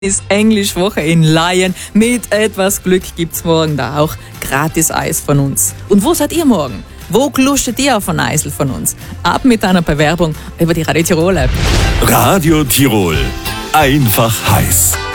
ist Englischwoche in Laien. Mit etwas Glück gibt's morgen da auch gratis Eis von uns. Und wo seid ihr morgen? Wo glustet ihr auf ein Eisel von uns? Ab mit einer Bewerbung über die Radio Tirol App. Radio Tirol. Einfach heiß.